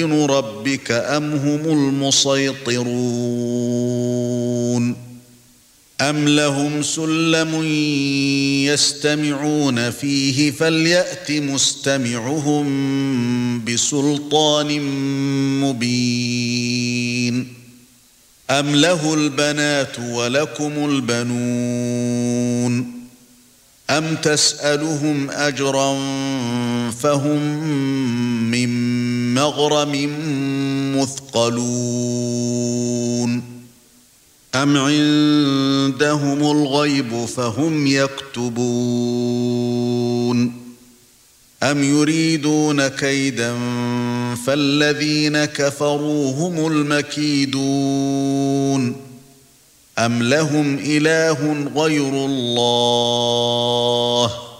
ربك أم هم المسيطرون أم لهم سلم يستمعون فيه فليأت مستمعهم بسلطان مبين أم له البنات ولكم البنون أم تسألهم أجرا فهم من مغرم مثقلون أم عندهم الغيب فهم يكتبون أم يريدون كيدا فالذين كفروا هم المكيدون أم لهم إله غير الله